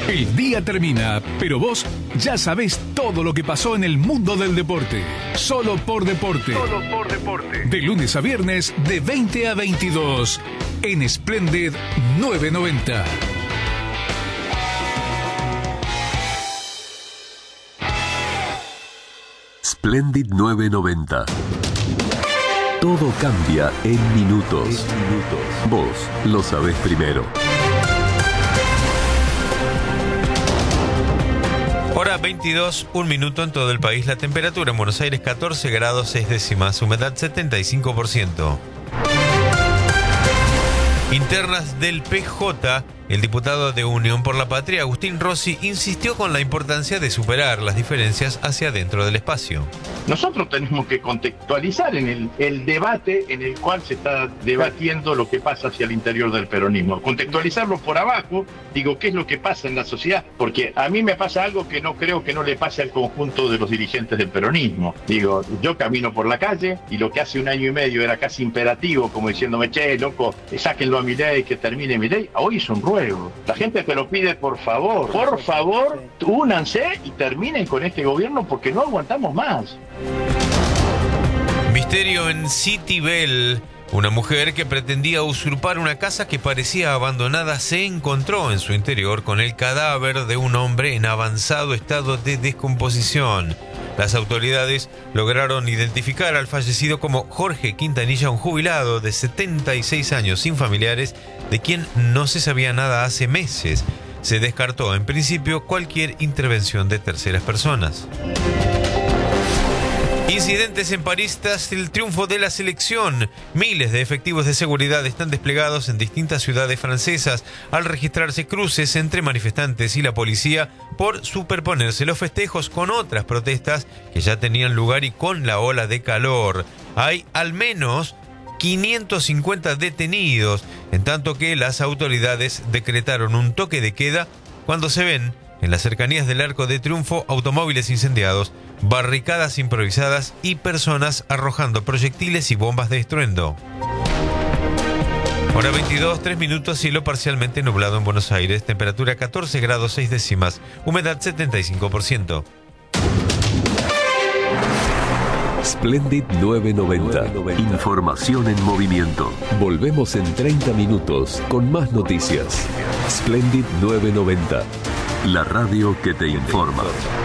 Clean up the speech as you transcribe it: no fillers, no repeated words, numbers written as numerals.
El día termina, pero vos ya sabés todo lo que pasó en el mundo del deporte. Solo por deporte. Solo por deporte. De lunes a viernes, de 20 a 22. En Splendid 990. Splendid 990. Todo cambia en minutos. Vos lo sabés primero. Hora 22, 1 minuto en todo el país. La temperatura en Buenos Aires 14 grados 6 décimas, humedad 75%. Internas del PJ, el diputado de Unión por la Patria, Agustín Rossi, insistió con la importancia de superar las diferencias hacia dentro del espacio. Nosotros tenemos que contextualizar en el debate en el cual se está debatiendo lo que pasa hacia el interior del peronismo. Contextualizarlo por abajo, digo, ¿qué es lo que pasa en la sociedad? Porque a mí me pasa algo que no creo que no le pase al conjunto de los dirigentes del peronismo. Digo, yo camino por la calle y lo que hace 1 año y medio era casi imperativo, como diciéndome, che, loco, sáquenlo a Milei, que termine Milei. Hoy es un ruego. La gente te lo pide, por favor, únanse y terminen con este gobierno porque no aguantamos más. Misterio en Citibel. Una mujer que pretendía usurpar una casa que parecía abandonada se encontró en su interior con el cadáver de un hombre en avanzado estado de descomposición. Las autoridades lograron identificar al fallecido como Jorge Quintanilla, un jubilado de 76 años sin familiares, de quien no se sabía nada hace meses. Se descartó en principio cualquier intervención de terceras personas. Incidentes en París tras el triunfo de la selección. Miles de efectivos de seguridad están desplegados en distintas ciudades francesas al registrarse cruces entre manifestantes y la policía por superponerse los festejos con otras protestas que ya tenían lugar y con la ola de calor. Hay al menos 550 detenidos, en tanto que las autoridades decretaron un toque de queda cuando se ven en las cercanías del Arco de Triunfo automóviles incendiados, barricadas improvisadas y personas arrojando proyectiles y bombas de estruendo. Hora 22, 3 minutos, cielo parcialmente nublado en Buenos Aires, temperatura 14 grados 6 décimas, humedad 75%. Splendid 990. Información en movimiento. Volvemos en 30 minutos con más noticias. Splendid 990. La radio que te informa.